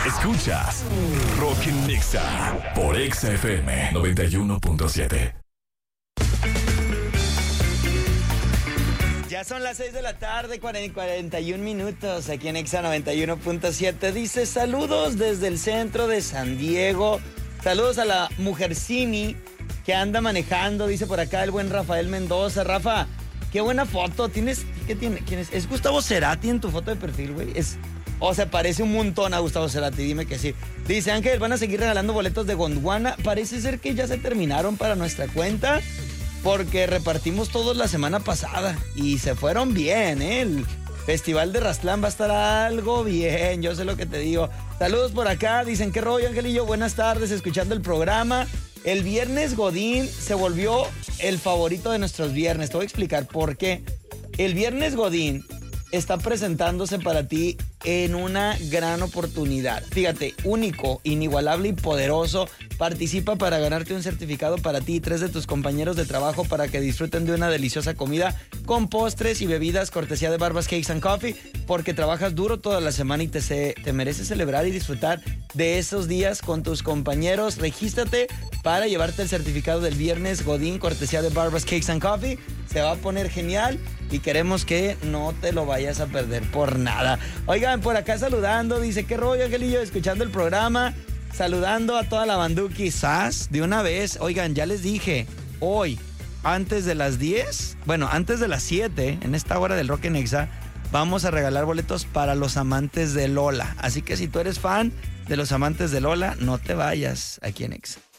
Escuchas Rock en Nexa por Exa FM 91.7. Ya son las 6 de la tarde, 41 minutos, aquí en Exa 91.7. Dice, saludos desde el centro de San Diego. Saludos a la Mujercini que anda manejando, dice por acá el buen Rafael Mendoza. Rafa, qué buena foto. ¿Quién es? ¿Es Gustavo Cerati en tu foto de perfil, güey? Se parece un montón a Gustavo Cerati, dime que sí. Dice Ángel, van a seguir regalando boletos de Gondwana. Parece ser que ya se terminaron para nuestra cuenta, porque repartimos todos la semana pasada y se fueron bien, ¿eh? El Festival de Rastlán va a estar algo bien, yo sé lo que te digo. Saludos por acá, dicen, ¿qué rollo, Angelillo? Buenas tardes, escuchando el programa. El viernes Godín se volvió el favorito de nuestros viernes. Te voy a explicar por qué. El viernes Godín está presentándose para ti en una gran oportunidad. Fíjate, único, inigualable y poderoso. Participa para ganarte un certificado para ti y 3 de tus compañeros de trabajo para que disfruten de una deliciosa comida con postres y bebidas cortesía de Barbas Cakes and Coffee, porque trabajas duro toda la semana y te mereces celebrar y disfrutar de esos días con tus compañeros. Regístrate para llevarte el certificado del viernes Godín cortesía de Barbas Cakes and Coffee. Se va a poner genial y queremos que no te lo vayas a perder por nada. Oigan, por acá saludando, dice, ¿qué rollo, Angelillo? Escuchando el programa, saludando a toda la banduki SAS de una vez. Oigan, ya les dije, hoy, antes de las 10, antes de las 7, en esta hora del Rock en Exa, vamos a regalar boletos para los amantes de Lola. Así que si tú eres fan de los amantes de Lola, no te vayas aquí en Exa.